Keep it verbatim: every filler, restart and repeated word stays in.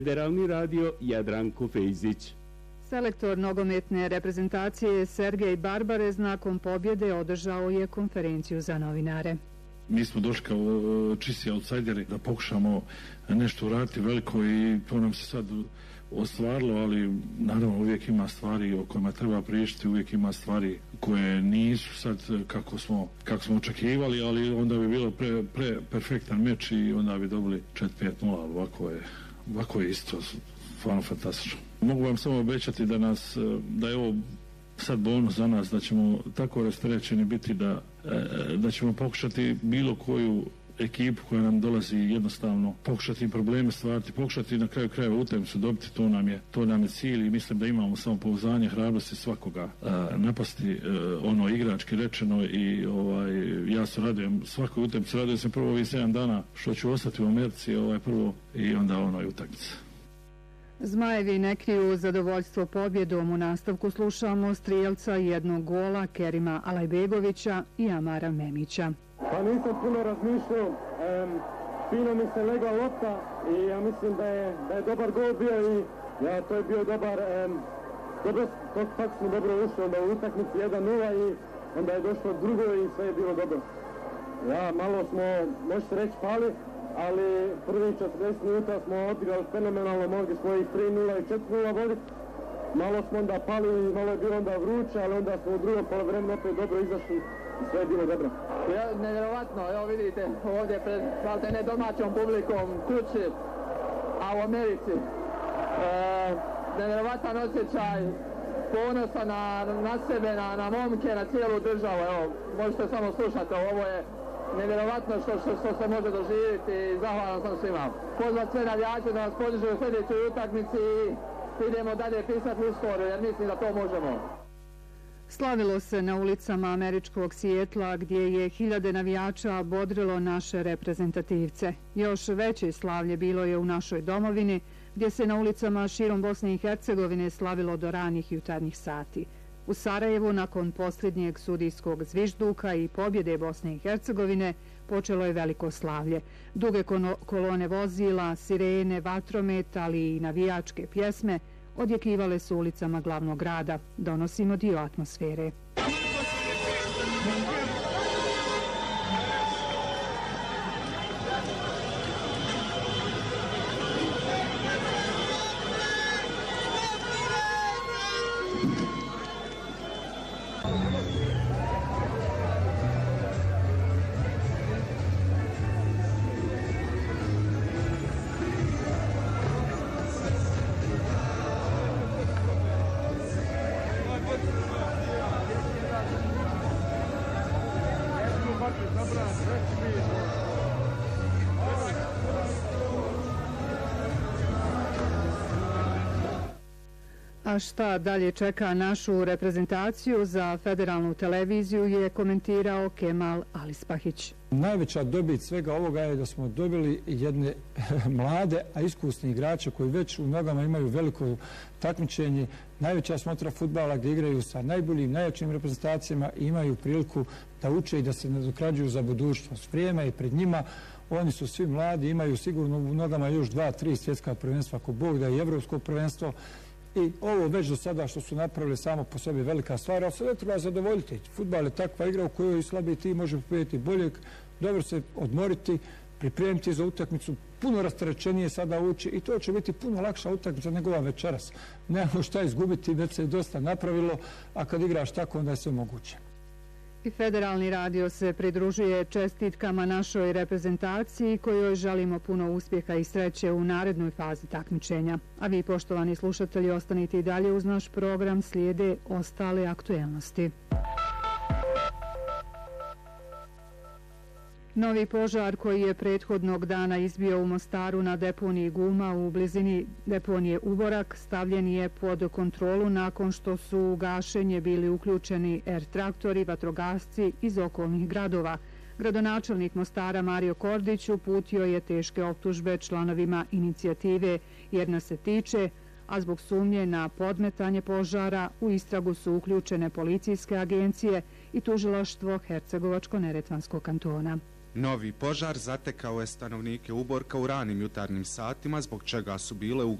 Federalni radio Jadranko Fejzić. Selektor nogometne reprezentacije Sergej Barbarez nakon pobjede održao je konferenciju za novinare. Mi smo došli kao čisti outsideri da pokušamo nešto uraditi veliko i to nam se sad ostvarilo, ali naravno uvijek ima stvari o kojima treba pričati, uvijek ima stvari koje nisu sad kako smo, kako smo očekivali, ali onda bi bilo pre, pre perfektan meč i onda bi dobili četiri pet nula, ali ovako je, ovako je isto stvarno fantastično. Mogu vam samo obećati da nas, da je ovo sad bonus za nas, da ćemo tako rasterećeni biti da, da ćemo pokušati bilo koju ekipu koja nam dolazi jednostavno pokušati im probleme stvarati, pokušati na kraju krajeva utakmicu dobiti, to nam je to nam je cilj i mislim da imamo samopouzdanje, hrabrosti svakoga a, napasti a, ono igrački rečeno i ovaj ja se radujem svakoj utakmici, radujem se prvo ovih sedam dana što ću ostati u Americi, ovaj prvo i onda ono i utakmica. Zmajevi ne kriju zadovoljstvo pobjedom. U nastavku slušamo strijelca jednog gola Kerima Alajbegovića i Amara Memića. Pa nisam puno razmišljao, um, fino mi se legla lopta i ja mislim da je, da je dobar gol bio i ja, to je bio dobar, um, dobro, to tako smo dobro ušli onda u utakmici jedan nula i onda je došlo drugo i sve je bilo dobro. Ja, malo smo, možete reći, pali, ali prvi četrdeset minuta smo odigrali fenomenalno, mogli smo i tri nula i četiri nula voditi. Malo smo onda pali, malo je bilo onda vruće, ali onda smo u drugom polovremenu opet dobro izašli i sve je bilo dobro. Ja, nevjerovatno, evo vidite, ovdje pred ne domaćom publikom kući, a u Americi. E, nevjerovatan osjećaj ponosa na, na sebe, na, na momke, na cijelu državu. Evo, možete samo slušati, ovo je nevjerovatno što, što, što se može doživjeti i zahvalan sam svima. Pozvat sve navijače da nas podiže u sljedećoj utakmici i idemo dalje pisati istoriju jer mislim da to možemo. Slavilo se na ulicama američkog Sijetla gdje je hiljade navijača bodrilo naše reprezentativce. Još veće slavlje bilo je u našoj domovini gdje se na ulicama širom Bosne i Hercegovine slavilo do ranih jutarnjih sati. U Sarajevu nakon posljednjeg sudijskog zvižduka i pobjede Bosne i Hercegovine počelo je veliko slavlje. Duge kolone vozila, sirene, vatromet, ali i navijačke pjesme odjekivale su ulicama glavnog grada. Donosimo dio atmosfere. A šta dalje čeka našu reprezentaciju za federalnu televiziju je komentirao Kemal Alispahić. Najveća dobit svega ovoga je da smo dobili jedne mlade, a iskusni igrače koji već u nogama imaju veliko takmičenje. Najveća smotra fudbala gdje igraju sa najboljim, najjačim reprezentacijama i imaju priliku da uče i da se nadokrađuju za budućnost. Vrijeme je pred njima. Oni su svi mladi, imaju sigurno u nogama još dva, tri svjetska prvenstva, ako Bog da je i evropsko prvenstvo. I ovo već do sada što su napravili samo po sebi velika stvar, ali se ne treba zadovoljiti. Fudbal je takva igra u kojoj i slabiji tim može pobjediti boljeg, dobro se odmoriti, pripremiti za utakmicu, puno rasterećenije sada ući i to će biti puno lakša utakmica nego ova večeras. Nemamo šta izgubiti, već se dosta napravilo, a kad igraš tako onda je sve moguće. I Federalni radio se pridružuje čestitkama našoj reprezentaciji kojoj želimo puno uspjeha i sreće u narednoj fazi takmičenja. A vi, poštovani slušatelji, ostanite i dalje uz naš program, slijede ostale aktuelnosti. Novi požar koji je prethodnog dana izbio u Mostaru na deponiji guma u blizini deponije Uborak stavljen je pod kontrolu nakon što su u gašenje bili uključeni er-traktori, vatrogasci iz okolnih gradova. Gradonačelnik Mostara Mario Kordić uputio je teške optužbe članovima inicijative jer nas se tiče, a zbog sumnje na podmetanje požara u istragu su uključene policijske agencije i tužilaštvo Hercegovačko-neretvanskog kantona. Novi požar zatekao je stanovnike Uborka u ranim jutarnjim satima, zbog čega su bile ugrožene